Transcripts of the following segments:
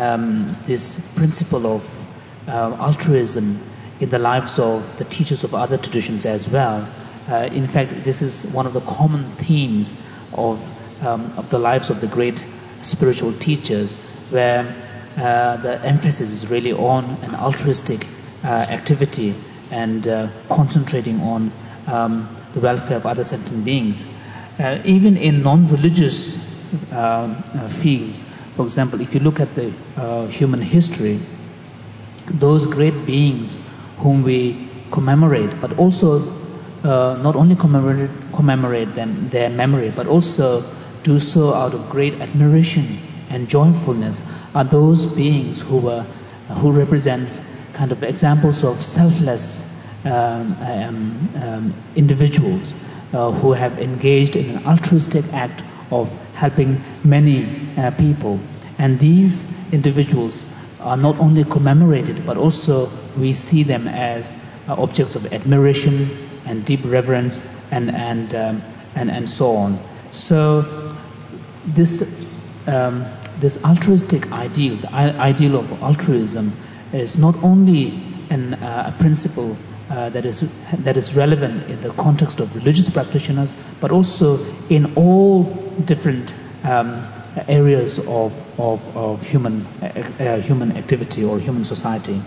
this principle of altruism in the lives of the teachers of other traditions as well. In fact, this is one of the common themes of the lives of the great spiritual teachers, where the emphasis is really on an altruistic activity and concentrating on the welfare of other sentient beings. Even in non-religious fields, for example, if you look at the human history, those great beings whom we commemorate, but also not only commemorate them, their memory, but also do so out of great admiration and joyfulness, are those beings who represent kind of examples of selfless individuals who have engaged in an altruistic act of helping many people. And these individuals are not only commemorated, but also we see them as objects of admiration and deep reverence and so on. So this altruistic ideal, the ideal of altruism, is not only a principle that is relevant in the context of religious practitioners, but also in all different areas of human activity or human society.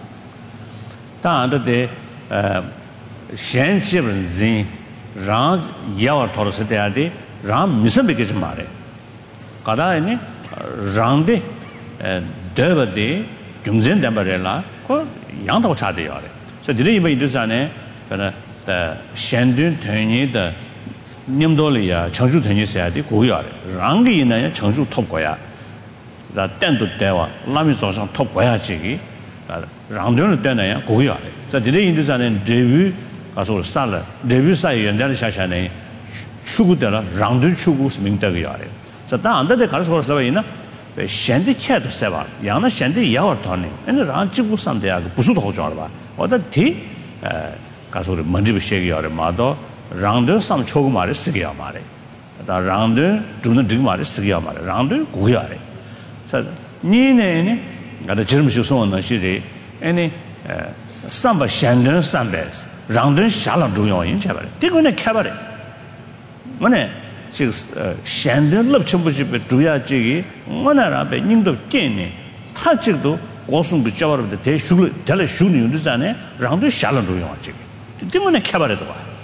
So today we do the Shandun Tony the Nimdolia, Changju Tony said, Goya, Rangi in a Changju Topoya, the Tento Deva, Lamisos top Goyachigi, Randun Dana, Goya. So today in the debut as well salad, debut say and then Shashane, Chugudella, Randu Chugus Mintavia. So down under the Carlos Lavina, the Shandy Cat Seva, Yana Shandy Yawa Tony, and the Ranchibu Sunday, Pusuto Jorva. Or the tea, Castle Mandibu Shaggy or a mother, rounder some chogumare, Sigiamare. The rounder, do not drink Mare, Sigiamare, rounder, Guyare. So, Nine, got a germ so on the city, any samba shandon sambes, rounder shalom do your in cabaret. Take on a cabaret. One she's shandon love championship at Duya Jiggy, one arabe, Nindo Kenny, touch it though. Also, the job of the day should tell a shooting design round the shallow doing on chicken. Do you want to cabaret?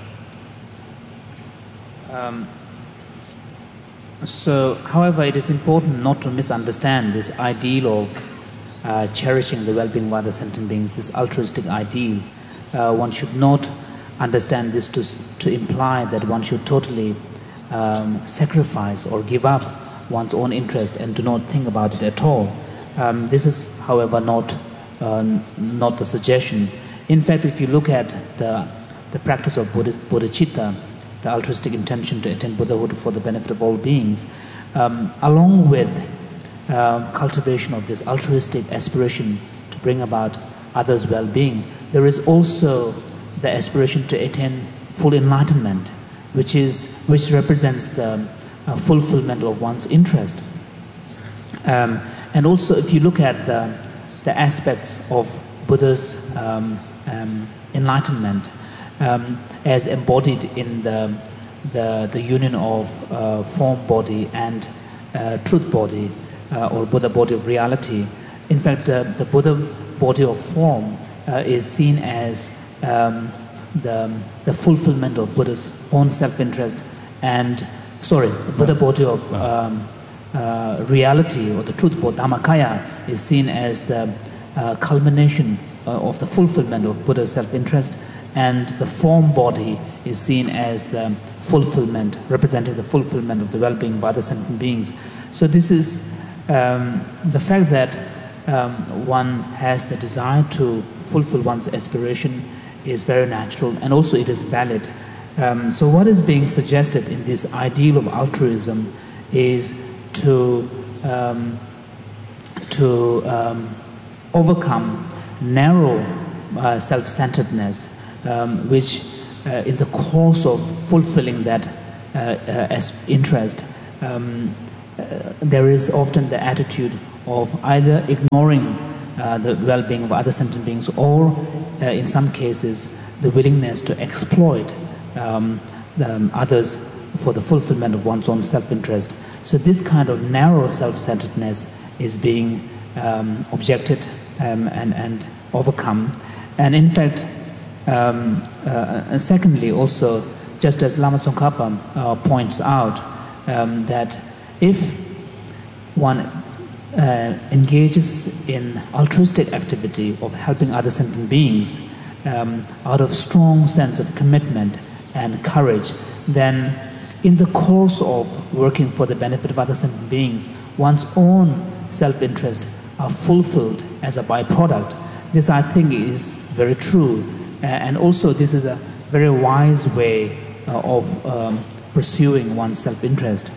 So, however, it is important not to misunderstand this ideal of cherishing the well-being of other sentient beings, this altruistic ideal. One should not understand this to imply that one should totally sacrifice or give up one's own interest and do not think about it at all. This is, however, not the suggestion. In fact, if you look at the practice of bodhicitta, the altruistic intention to attain Buddhahood for the benefit of all beings, along with cultivation of this altruistic aspiration to bring about others' well-being, there is also the aspiration to attain full enlightenment, which represents the fulfillment of one's interest. And also, if you look at the aspects of Buddha's enlightenment as embodied in the union of form body and truth body, or Buddha body of reality, in fact, the Buddha body of form is seen as the fulfillment of Buddha's own self-interest, and the Buddha body of reality, or the truth body, Dhammakaya, is seen as the culmination of the fulfillment of Buddha's self-interest, and the form body is seen as the fulfillment, representing the fulfillment of the well-being of other sentient beings. So this is the fact that one has the desire to fulfill one's aspiration is very natural, and also it is valid. So what is being suggested in this ideal of altruism is to overcome narrow self-centeredness, which in the course of fulfilling that as interest, there is often the attitude of either ignoring the well-being of other sentient beings, or in some cases the willingness to exploit others for the fulfillment of one's own self-interest. So this kind of narrow self-centeredness is being objected and overcome. And in fact, secondly, also, just as Lama Tsongkhapa points out, that if one engages in altruistic activity of helping other sentient beings out of strong sense of commitment and courage, then in the course of working for the benefit of other sentient beings, one's own self-interest are fulfilled as a byproduct. This, I think, is very true, and also this is a very wise way of pursuing one's self-interest.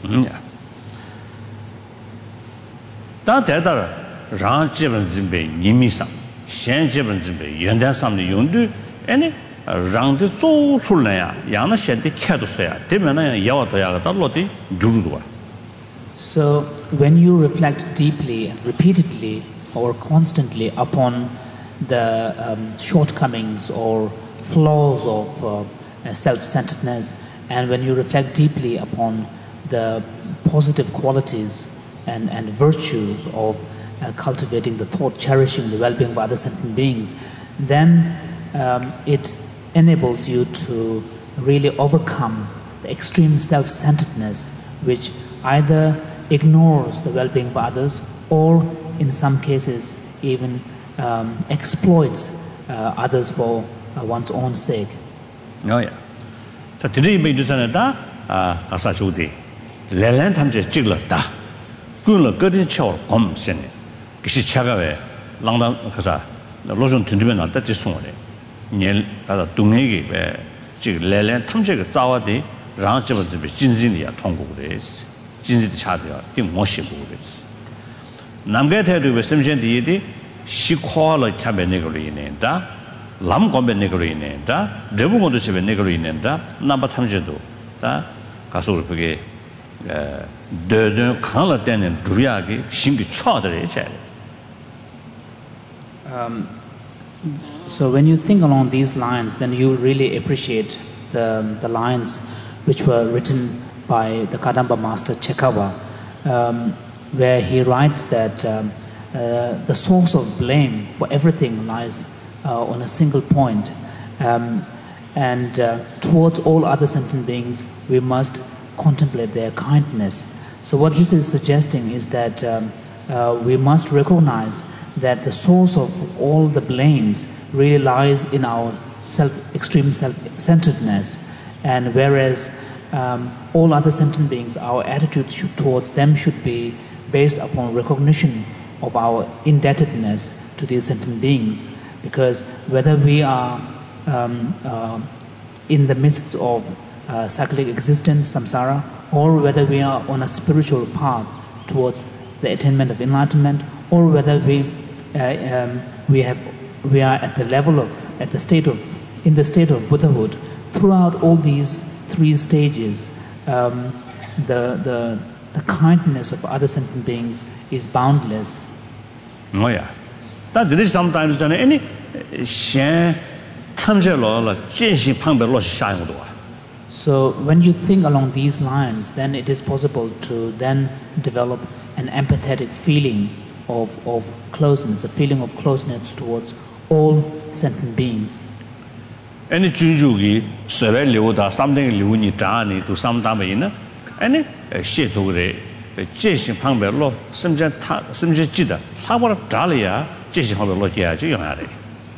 다 대다라 랑 지번 진배 님이상 현 지번 진배 연단 삼의 용도 아니 랑데 소술래야 양나 셔데 캬도서야 되면은 야와도야가 달로디 두루도와. So when you reflect deeply and repeatedly or constantly upon the shortcomings or flaws of self-centeredness, and when you reflect deeply upon the positive qualities and virtues of cultivating the thought, cherishing the well-being of other sentient beings, then it enables you to really overcome the extreme self-centeredness, which either ignores the well-being of others or in some cases even exploits others for one's own sake. Oh yeah. So today we do something that asa chudi lelan tamje chiglas다. 그걸 거든 쳐 검신. 그시 차가에 랑당 가서 로션 든드면 나다 지송어래. 년 가다 동행이 왜 지금 레렌 탐제가 싸워디 랑집을 진진이야 통곡을 진진이 차대요. 띵 못시고 그랬어. 남게 대도 왜 심전디디 시코를 잡에 내거로 있는다. 람검에 내거로 있는다. 대부분도 집에 내거로 있는다. 남바 탐제도 다 가서 그게 더더 강을 때는 두려하게 신기 쳐들어야 돼. So when you think along these lines, then you really appreciate the lines which were written by the Kadamba master Chekawa, where he writes that the source of blame for everything lies on a single point, and towards all other sentient beings we must contemplate their kindness. So what this is suggesting is that we must recognize that the source of all the blames really lies in our extreme self-centeredness, and whereas all other sentient beings, our attitudes towards them should be based upon recognition of our indebtedness to these sentient beings, because whether we are in the midst of cyclic existence, samsara, or whether we are on a spiritual path towards the attainment of enlightenment, or whether we are at the level of in the state of Buddhahood, throughout all these three stages, the kindness of other sentient beings is boundless. Oh yeah, that is sometimes done any shen tamjelo jinxin pangbe lo shang do. So when you think along these lines, then it is possible to then develop an empathetic feeling of closeness, a feeling of closeness towards all sentient beings. Any junjugi sebe liu da something liu ni da ni do some da me na any shit to the jinxin pangbe lo simjian ji da ta bo da le ya jinxin pangbe lo jia ji yong ya de.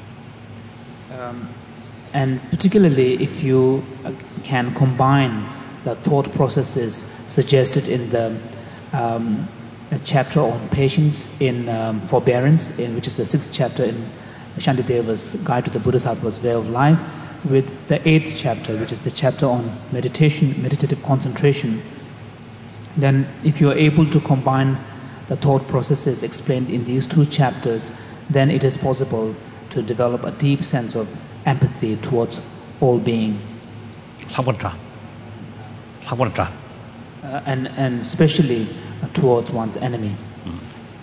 And particularly if you can combine the thought processes suggested in the chapter on patience, in forbearance, which is the 6th chapter in Shantideva's Guide to the Bodhisattva's Way of Life, with the 8th chapter, which is the chapter on meditation, meditative concentration, then if you are able to combine the thought processes explained in these two chapters, then it is possible to develop a deep sense of empathy towards all being. And especially towards one's enemy.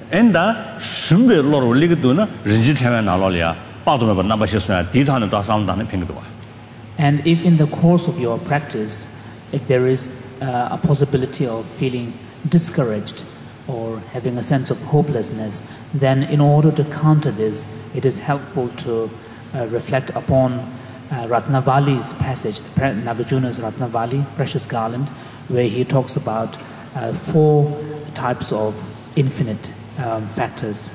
엔다 숨베 로로 리그도나 린지테면 나로리아 빠도메바 나바시스나 디타는 더 상담하는 핑도와 And if in the course of your practice, if there is a possibility of feeling discouraged or having a sense of hopelessness, then in order to counter this, it is helpful to reflect upon Ratnavali's passage, Nagarjuna's Ratnavali, Precious Garland, where he talks about 4 types of infinite factors.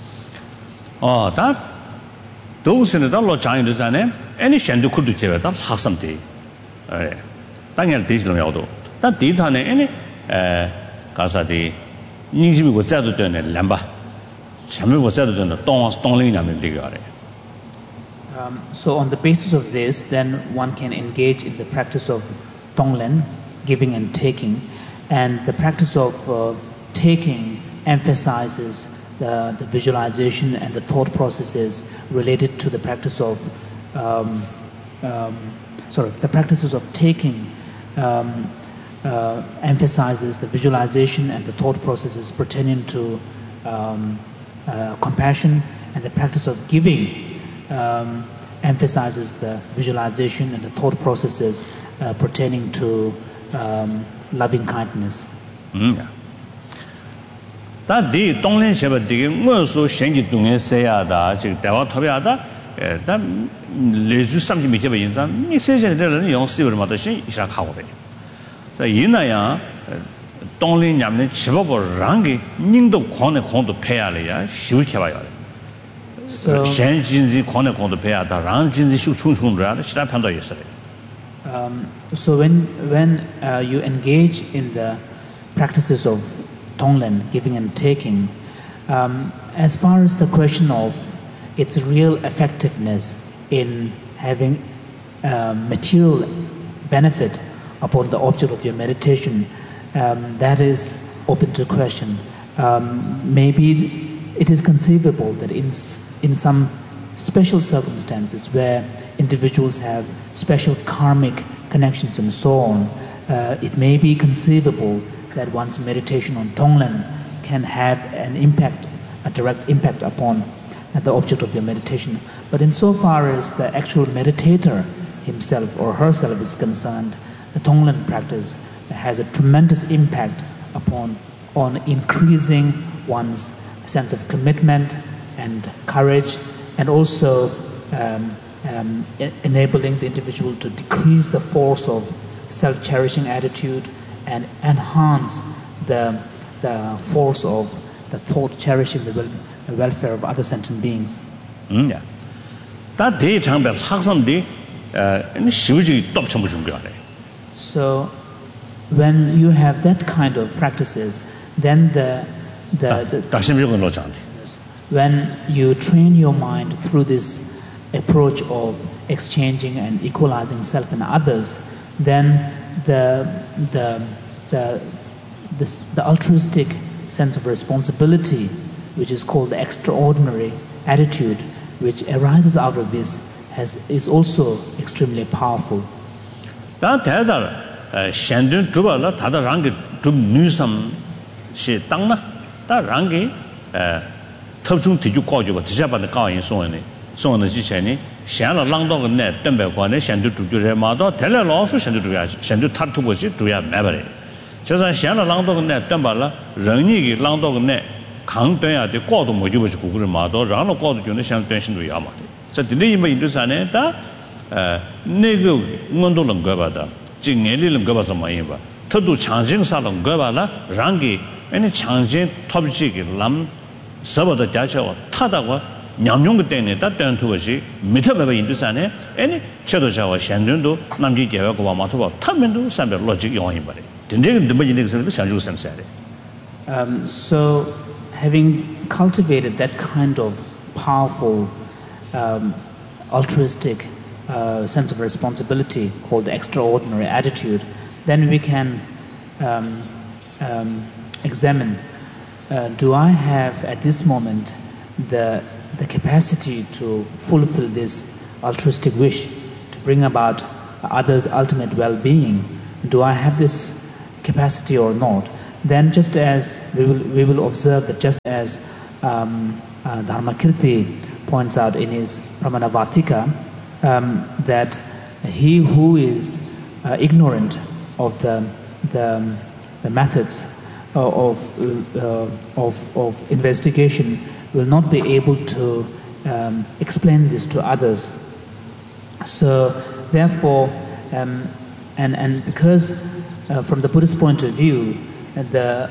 that those in the law giant is an any shandu could do that Hasamti. Daniel Digital Yado. That did on any Casadi Nijimi was said to turn a lamba. Shamu was said to turn a Stonling and Digare. So on the basis of this, then one can engage in the practice of Tonglen, giving and taking, and the practice of taking emphasizes the visualization and the thought processes related to the practice of the practices of taking emphasizes the visualization and the thought processes pertaining to compassion, and the practice of giving emphasizes the visualization and the thought processes pertaining to loving kindness. That the Donglen Shepherd digging was so shanky doing say that Dava Tobiada, that leads to something in some messages and young silver mother is a holiday. So Yinaya Donglen Yamne Chivago Rangi, Nindo Kone Kondo Pealia, Shuchava. So Shanjinzi Kone Kondo Pea, the Ranjinzi Shuchundra, Shirapanda yesterday. So when you engage in the practices of Tonglen, giving and taking, as far as the question of its real effectiveness in having material benefit upon the object of your meditation, that is open to question. Maybe it is conceivable that in some special circumstances where individuals have special karmic connections and so on, it may be conceivable that one's meditation on Tonglen can have an impact, a direct impact upon the object of your meditation. But insofar as the actual meditator himself or herself is concerned, the Tonglen practice has a tremendous impact on increasing one's sense of commitment and courage, and also enabling the individual to decrease the force of self-cherishing attitude and enhance the force of the thought cherishing the welfare of other sentient beings. Yeah. That day time bell Haksam day So when you have that kind of practices, then when you train your mind through this approach of exchanging and equalizing self and others, then the altruistic sense of responsibility, which is called the extraordinary attitude, which arises out of this, is also extremely powerful. So today in Indusane, Nego Mondolum Gabada, Jingelil Gabasama, Todu Changing Salon Gabala, Rangi, any changing top jig, Lam, Sabada Jacha or Tadawa, Nyamyung Dene, that turn to a she, Mitaba Indusane, any Chadojawa Shandundo, Namgi Gavawa Matova, Tamendo, Samber logic on him. So, having cultivated that kind of powerful altruistic sense of responsibility called the extraordinary attitude, then we can examine, do I have at this moment the capacity to fulfill this altruistic wish to bring about others' ultimate well-being? Do I have this capacity or not? And if I have this capacity, then I can engage in the practice of Tonglen, giving and taking, and then just as we will observe that just as Dharmakirti points out in his Pramanavartika, that he who is ignorant of the methods of investigation will not be able to explain this to others. So therefore, and because from the Buddhist point of view, in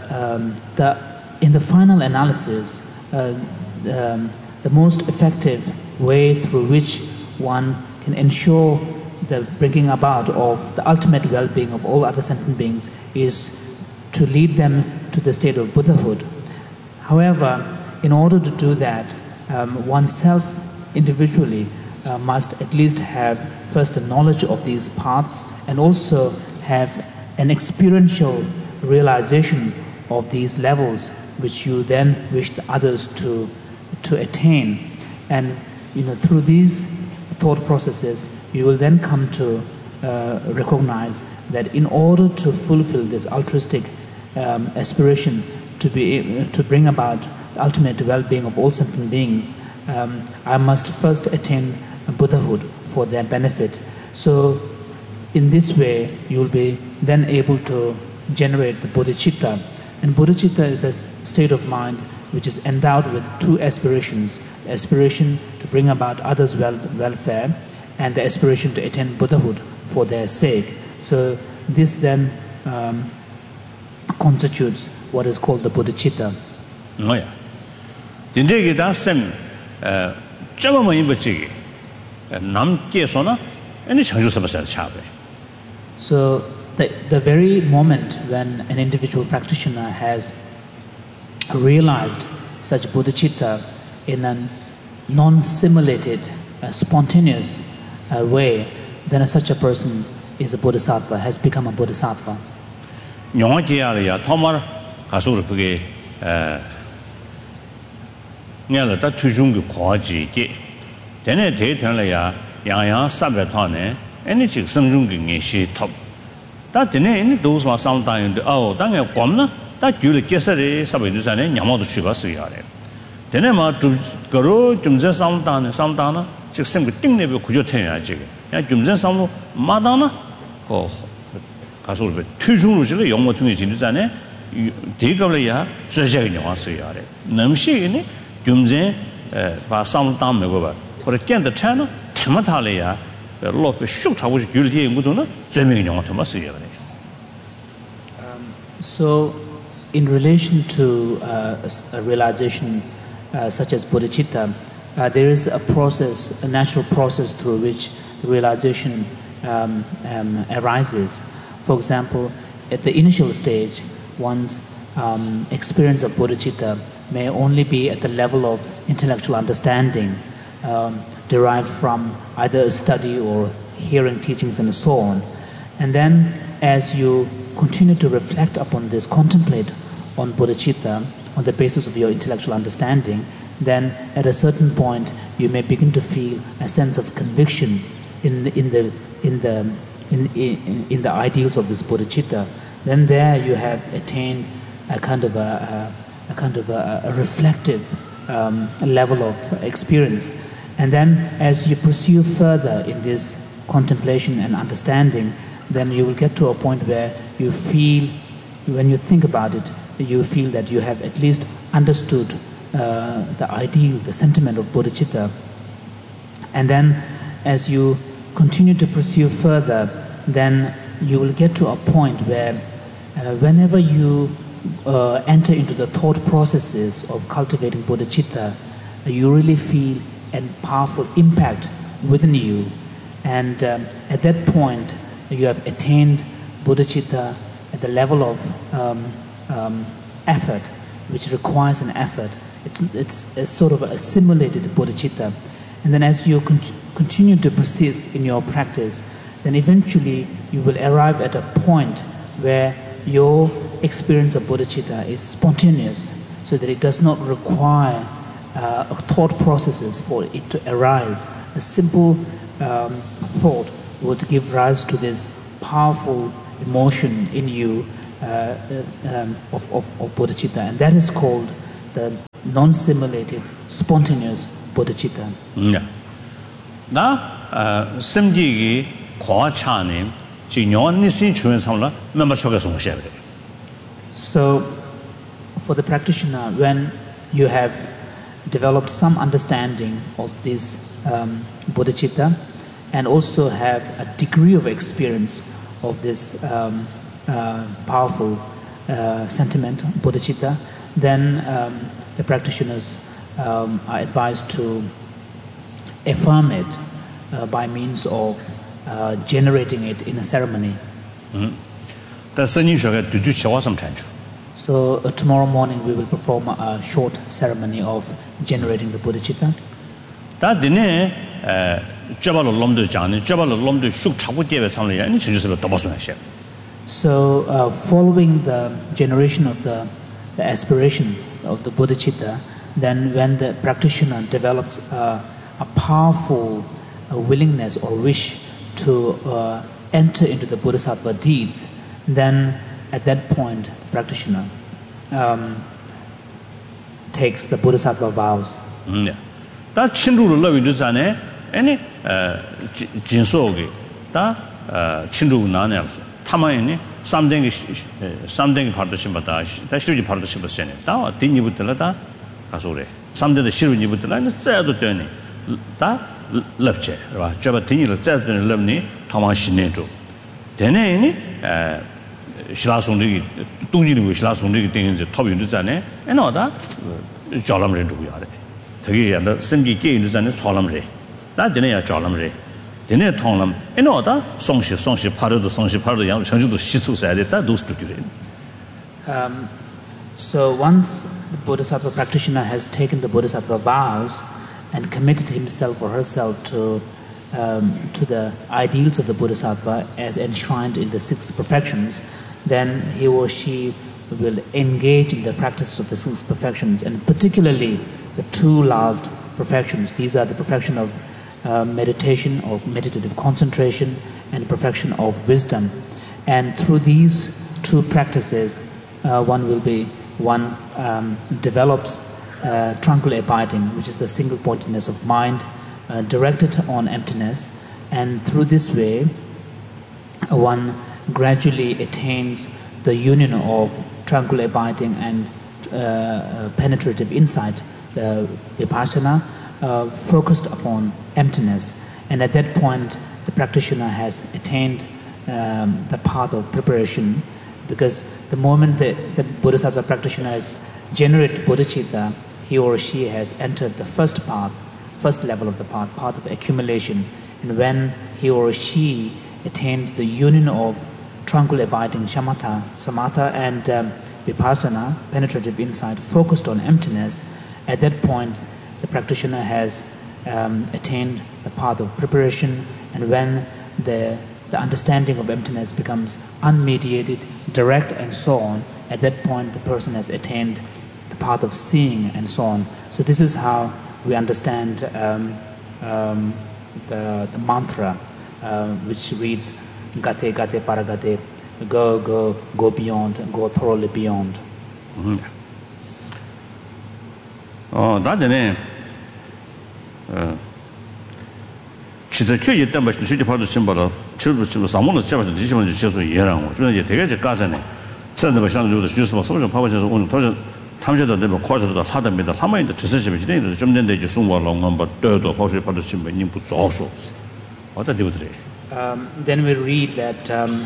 the final analysis, the most effective way through which one can ensure the bringing about of the ultimate well-being of all other sentient beings is to lead them to the state of Buddhahood. However, in order to do that, oneself individually must at least have first a knowledge of these paths and also have an experiential realization of these levels which you then wish the others to attain. And through these thought processes, you will then come to recognize that in order to fulfill this altruistic aspiration to bring about the ultimate well-being of all sentient beings, I must first attain Buddhahood for their benefit. So in this way, you will be then able to generate the bodhicitta. And bodhicitta is a state of mind which is endowed with two aspirations: the aspiration to bring about others' welfare and the aspiration to attain Buddhahood for their sake. So this then constitutes what is called the bodhicitta. Oh yeah. Dinde kita sem jama mo imbachi nam ke sona any changju sabasar chabe. So the very moment when an individual practitioner has realized such bodhicitta in a non-simulated, spontaneous way, then such a person is a bodhisattva, has become a bodhisattva. Nyong ke ya thomar kasur pge ngala ta thujung ge khoji ke dene de thang la ya yang yang sabe tha ne any chik sangjung ge nge shi thop ta dene in those ma sound time oh ta nge kwam na ta gyul ke sare sabe du sa ne nyamo du chi ba su ya le dene ma tu garo jumje sound ta na chik sem ge ting ne be gujo the ya ji ya jumje sound ma da na ko kasur be thujung lu ji le yong mo thung ji du sa ne de ga le ya zhe zhe ge nyamo su ya le nam shi ne jumje ba sound ta me go ba ko le gen de cha na tema ta le ya lo be shu cha wo ji gyul de ngu du na zhe me nyamo ta ma su ya le. So in relation to a realization such as bodhicitta, there is a process, a natural process through which the realization arises. For example, at the initial stage, one's experience of bodhicitta may only be at the level of intellectual understanding derived from either a study or hearing teachings and so on. And then as you continue to reflect upon this, contemplate on bodhicitta on the basis of your intellectual understanding, then at a certain point you may begin to feel a sense of conviction in the ideals of this bodhicitta. Then there you have attained a kind of a reflective level of experience. And then as you pursue further in this contemplation and understanding, then you will get to a point where you feel, when you think about it, you feel that you have at least understood the ideal, the sentiment of bodhicitta. And then as you continue to pursue further, then you will get to a point where whenever you enter into the thought processes of cultivating bodhicitta, you really feel a powerful impact within you. And at that point, you have attained bodhicitta at the level of effort, which requires an effort. It's a sort of a simulated bodhicitta. And then as you continue to persist in your practice, then eventually you will arrive at a point where your experience of bodhicitta is spontaneous, so that it does not require thought processes for it to arise. A simple thought would give rise to this powerful emotion in you, of bodhicitta, and that is called the non-simulated, spontaneous bodhicitta. Yeah. 나 심지기 과차님 진용이 신춘 삼라 member 초가 송셔야 돼. So, for the practitioner, when you have developed some understanding of this bodhicitta and also have a degree of experience of this powerful sentiment, bodhicitta, then the practitioners are advised to affirm it by means of generating it in a ceremony. So tomorrow morning we will perform a short ceremony of generating the bodhicitta. So following the generation of the aspiration of the bodhicitta, then when the practitioner develops a powerful willingness or wish to enter into the bodhisattva deeds, then at that point the practitioner takes the bodhisattva vows. 다 친루를 러위도 전에 아니 진소게 다 친루 나네 타마이니 삼댕이 받으신 바다 다 실지 받으신 것이네 다 딘이부터다 가서래 삼대의 실은이부터는 짜도 되네 다 럽체 봐 저바 딘이를 짜도 되는 럽니 타마신네도 되네니 신라송들이 동지는 신라송들이 되는지 탑윤도 전에 에너다 잘람을 두고야 돼 되게 안다 심기 게임도 전에 잘람을 다 되네야 잘람을 되네 통람 에너다 송시 파르도 양 전주도 시초사야 됐다 도스도 그래. So once the bodhisattva practitioner has taken the bodhisattva vows and committed himself or herself to the ideals of the bodhisattva as enshrined in the six perfections, then he or she will engage in the practice of the six perfections, and particularly the two last perfections. These are the perfection of meditation or meditative concentration and perfection of wisdom. And through these two practices, one develops tranquil abiding, which is the single pointedness of mind directed on emptiness, and through this way one gradually attains the union of tranquil abiding and penetrative insight, the vipassana, focused upon emptiness. And at that point the practitioner has attained the path of preparation, because the moment the bodhisattva practitioner has generated bodhicitta, he or she has entered the first level of the path of accumulation. And when he or she attains the union of tranquil abiding shamatha, samatha and vipassana, penetrative insight focused on emptiness, at that point the practitioner has attained the path of preparation. And when the understanding of emptiness becomes unmediated, direct and so on, at that point the person has attained the path of seeing and so on. So this is how we understand the mantra which reads Gate Gate Paragate, go beyond, go thoroughly beyond. 다전에 진짜 최에 있던 것이 실제 받을 심바라 저도 지금 사모는 잡아서 지시면 주셔서 이해라고 저는 이제 되게 가서네 선도 상주도 주셔서 소좀 파버셔서 오늘 도저 탐셔도 되면 쿼터도 하답니다 하마인데 지세집이 진행도 좀 된데 이제 송와롱 한번 떠도 보실 받을 심바 님 부족소 어떻게 되더래. Then we read that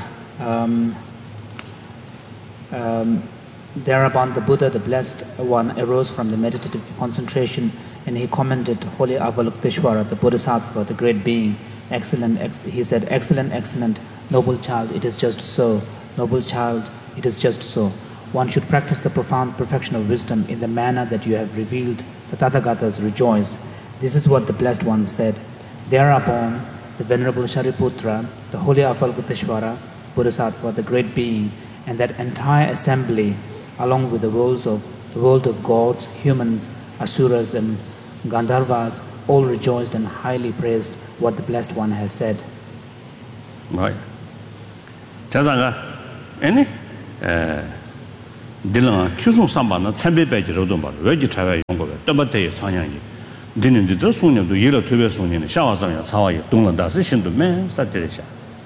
thereupon the Buddha, the Blessed One, arose from the meditative concentration, and he commended Holy Avalokiteshvara, the Bodhisattva, the great being. Excellent, he said, excellent, noble child, it is just so. Noble child, it is just so. One should practice the profound perfection of wisdom in the manner that you have revealed. The Tathagatas rejoice. This is what the Blessed One said. Thereupon, the Venerable Shariputra, the Holy Avalokiteshvara, Bodhisattva, the great being, and that entire assembly, along with the world of gods, humans, asuras and Gandharvas, all rejoiced and highly praised what the Blessed One has said. Right. 자상가, 아니, 딜랑 추송 삼바는 참배배지로도 말 왜지 차가 용거 떠버대 상향이 디는데도 송년도 예로 특별 송년의 샤와상야 차와에 동런다스 신도 맨 스타트리샤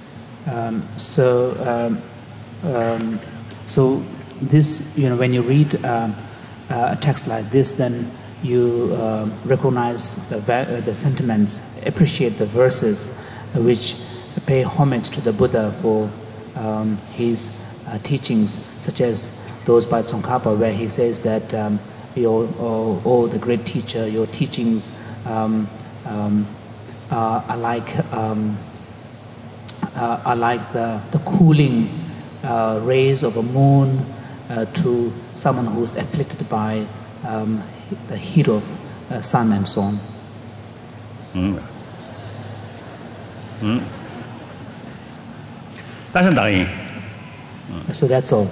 So this, when you read a text like this, then you recognize the sentiments, appreciate the verses which pay homage to the Buddha for his teachings, such as those by Tsongkhapa, where he says that the great teacher, your teachings are like the cooling rays of a moon to someone who is afflicted by the heat of sun and so on. So that's all.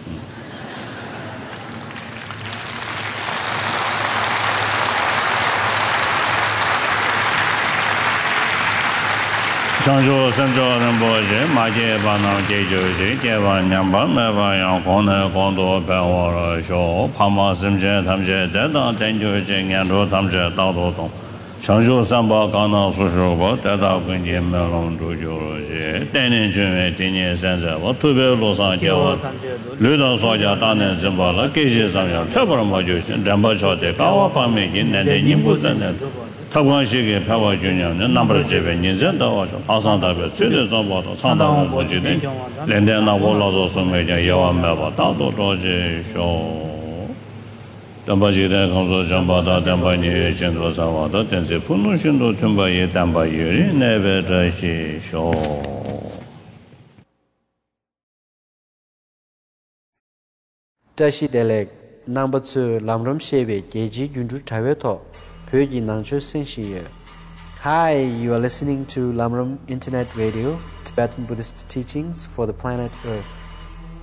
Chanjo Sanjo Ramboje, Maje Bana Jeju, Jeva Nyamba, Meva Yang Kone, Kondo, Bewara, Show, Pama Simje, Tamje, Deda, Tenjo, Jingando, Tamje, Dado Dong. Chanjo Samba Gana Sushuba, Deda Kunji Melon Juju, Denin Jume, Dini Sense, what to be Losan Jeva, Luda Soja, Danen Zimbala, Kishi Samya, February Majus, Damba Chote, Kawa Pamikin, and the Nimbu. 타관식의 평화 균형은 넘버 7 년전도 하산답에 최대선보다 상당한 문제는 렌데나 올라서 소매자 여완매바 다도 조지쇼 담바지대 감소 전바다 담바니 전도사와도 된제 분노신도 tum바의 담바율이 내베자시쇼 다시델렉 number 2 람럼 셰베 게지 균주 타웨토 Hi, you are listening to Lamrim Internet Radio, Tibetan Buddhist teachings for the planet Earth.